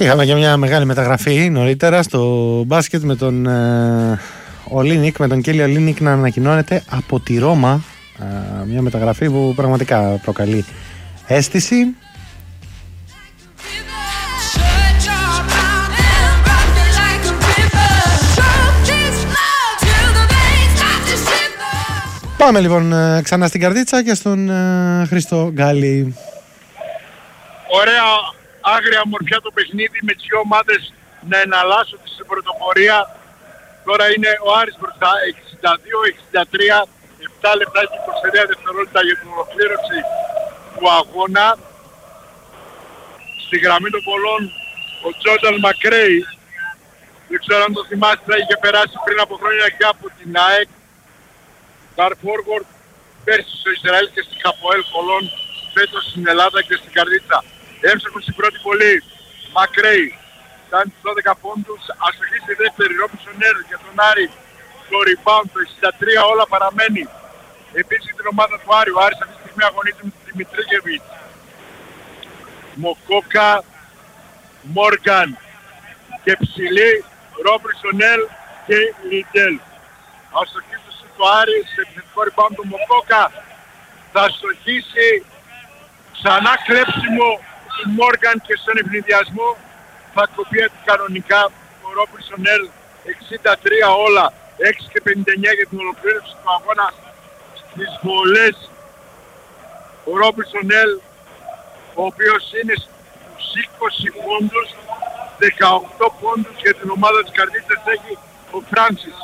Είχαμε και μια μεγάλη μεταγραφή νωρίτερα στο μπάσκετ με τον Ολίνικ, με τον Κέλι Ολίνικ να ανακοινώνεται από τη Ρώμα. Μια μεταγραφή που πραγματικά προκαλεί αίσθηση. Πάμε λοιπόν ξανά στην καρδίτσα και στον Χρήστο Γκάλη. Ωραία, άγρια μορφιά το παιχνίδι με τις δύο ομάδες να εναλλάσσουν στην πρωτοπορία. Τώρα είναι ο Άρης μπροστά 62-63, 7 λεπτά και 29 δευτερόλεπτα για την ολοκλήρωση του αγώνα. Στη γραμμή των πολλών ο Τζόρνταν Μακρέι, δεν ξέρω αν το θυμάστε, είχε περάσει πριν από χρόνια και από την ΑΕΚ. Car forward πέρσι στο Ισραήλ και στην Χαποέλ Κολόν, φέτος στην Ελλάδα και στην Καρδίτσα. Έμψαχος στην πρώτη βολή, Μακρέι, κάνει τους 12 πόντους, αστοχή στη δεύτερη, Ρόμπινσον Έρ για τον Άρη, το rebound, το 63 όλα παραμένει. Επίσης την ομάδα του Άρη, ο Άρης αυτή τη στιγμή αγωνίζεται με τον Δημητρίγεβιτς. Μοκόκα, Μόργαν και ψηλή, Ρόμπινσον Έρ και Λιντέλ. Αστοχή του Άρη, σε επιθετικό rebound του Μοκόκα, θα στοχίσει, ξανά κλέψιμο του Μόργαν και στον ευνηδιασμό θα κοπεί κανονικά ο Ρόμπινσον Έρ, 63 όλα, 6 και 59 για την ολοκλήρωση του αγώνα. Στις βολές ο Ρόμπινσον Έρ, ο οποίος είναι στους 20 πόντους, 18 πόντους για την ομάδα της Καρδίτσας έχει ο Φράνσις.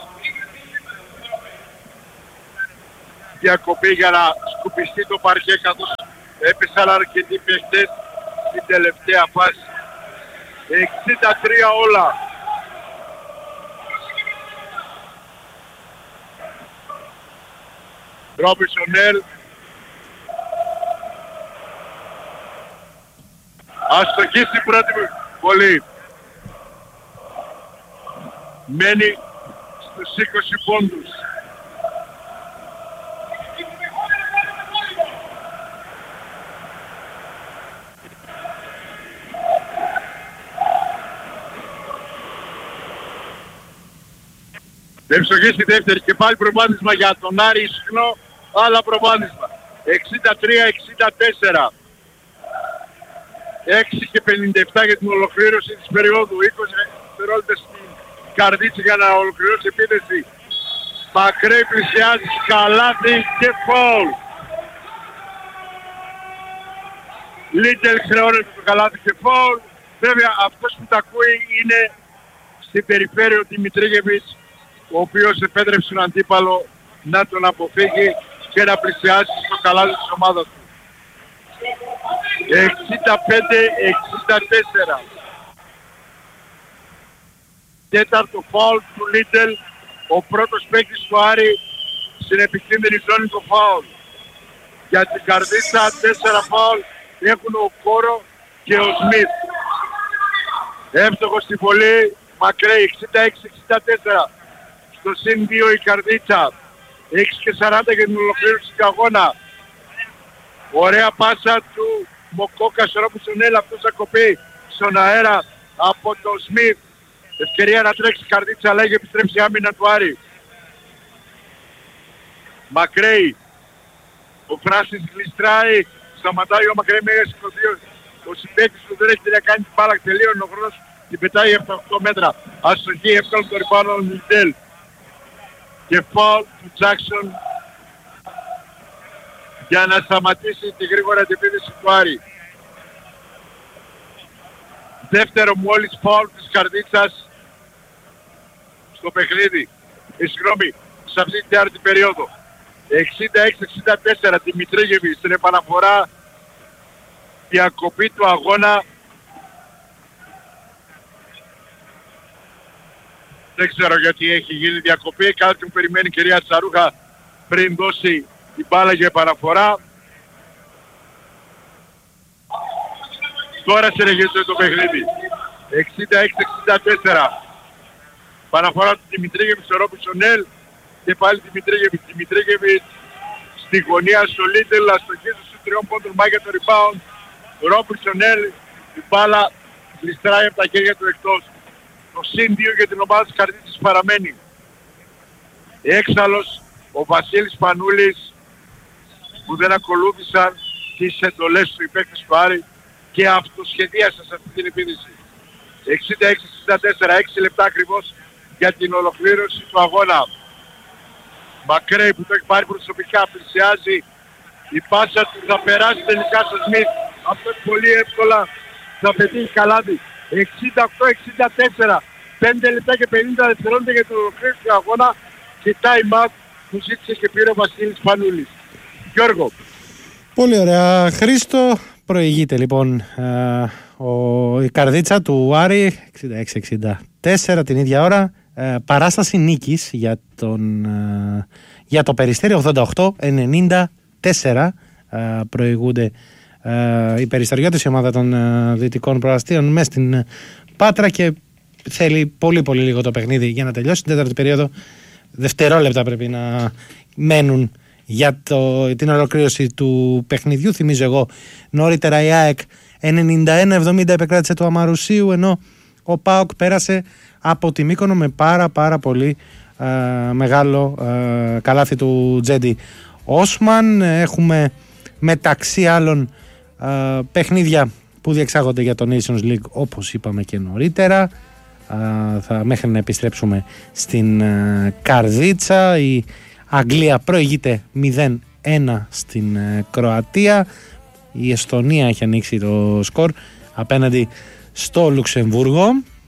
Διακοπή για να σκουπιστεί το παρκέ, καθώς έπεσαν αρκετοί παίχτες στην τελευταία φάση. 63 όλα. Ρόμπινσον Έρ. Αστοχή στην πρώτη βολή. Μένει στους 20 πόντους. Ευστοχή στη δεύτερη και πάλι προβάδισμα για τον Άρη, ισχνό, άλλα προβάδισμα. 63-64. 6 και 57 για την ολοκλήρωση της περίοδου. 20 δευτερόλεπτα στην Καρδίτσα για να ολοκληρώσει επίθεση. Μακρέι πλησιάζει, καλάθι και φαουλ. Λίτελ χρεώνεται το καλάθι και φαουλ. Βέβαια αυτός που τα ακούει είναι στην περιφέρεια ο Δημητρίγεβιτς, ο οποίος επέτρεψε τον αντίπαλο να τον αποφύγει και να πλησιάσει στο καλάθι της ομάδας του. 65-64. Τέταρτο φάουλ του Λίτελ, ο πρώτος παίκτης του Άρη στην επικίνδυνη ζώνη του φάουλ. Για την Καρδίτσα 4 φάουλ έχουν ο Κόρο και ο Σμιθ. Εύστοχος στη βολή, Μακρέι 66-64. Στο συν 2 η Καρδίτσα. 6 και 40 για την ολοκλήρωση του αγώνα. Ωραία πάσα του Μοκόκα στο Ρόμπινσον Έρ, αυτός θα κοπεί στον αέρα από τον Σμιθ. Ευκαιρία να τρέξει η Καρδίτσα, αλλά έχει επιστρέψει η άμυνα του Άρη. Μακρέι. Ο Φράσις γλιστράει, σταματάει ο Μακρέι μέχρι στο 2. Ο συμπαίκτης του δεν έχει να κάνει την μπάλα, τελείωνε ο χρόνος, την πετάει από τα 8 μέτρα. Αστοχή, εύκολο το ριπάνω ο Λιντέλ. Και φάουλ του Τζάκσον για να σταματήσει τη γρήγορα αντιπίθεση του Άρη. Δεύτερο μόλις φάουλ της Καρδίτσας στο παιχνίδι. Συγγνώμη, σε αυτή την τέταρτη περίοδο. 66-64 Δημητρίγεβιτς στην επαναφορά, διακοπή του αγώνα. Δεν ξέρω γιατί έχει γίνει διακοπή, κάτι που περιμένει η κυρία Τσαρούχα πριν δώσει την μπάλα για επαναφορά. Τώρα συνεχίζεται το παιχνίδι. 66-64. Παναφορά του Δημητρίγεβιτς στο Ρόμπινσον Έρ και πάλι Δημητρίγεβιτς στη γωνία στο Λίτελ, αστοχίζει στους 3 πόντων, μάγια το rebound. Ρόμπινσον Έρ, η μπάλα γλιστράει από τα χέρια του εκτός. Το συν 2 για την ομάδα της Καρδίτσας παραμένει. Έξαλλος ο Βασίλης Πανούλης, που δεν ακολούθησαν τις εντολές του οι παίκτες του Άρη και αυτοσχεδίασαν σε αυτή την επίδυση. 66-64, 6 λεπτά ακριβώς για την ολοκλήρωση του αγώνα. Μακρέι που το έχει πάρει προσωπικά, πλησιάζει, η πάσα του θα περάσει τελικά στο Σμιτ. Αυτό πολύ εύκολα θα πετύχει καλάδι. 68-64, 5 λεπτά και 50 δευτερόλεπτα για την ολοκλήρωση του αγώνα και time out που ζήτησε και πήρε ο Βασίλης Πανούλης. Γιώργο. Πολύ ωραία. Χρήστο, προηγείται λοιπόν η Καρδίτσα του Άρη 66-64 την ίδια ώρα. Παράσταση νίκης για το Περιστέρι 88-94. Προηγούνται οι Περιστεριώτες, η ομάδα των Δυτικών Προαστίων μες στην Πάτρα, και θέλει πολύ πολύ λίγο το παιχνίδι για να τελειώσει την τέταρτη περίοδο. Δευτερόλεπτα πρέπει να μένουν για την ολοκλήρωση του παιχνιδιού. Θυμίζω εγώ, νωρίτερα η ΑΕΚ 91-70 επεκράτησε του Αμαρουσίου, ενώ ο ΠΑΟΚ πέρασε από τη Μύκονο με πάρα πολύ μεγάλο καλάθι του Τζέντι Όσμαν. Έχουμε μεταξύ άλλων παιχνίδια που διεξάγονται για το Nations League, όπως είπαμε και νωρίτερα. Μέχρι να επιστρέψουμε στην Καρδίτσα, η Αγγλία προηγείται 0-1 στην Κροατία. Η Εστονία έχει ανοίξει το σκορ απέναντι στο Λουξεμβούργο.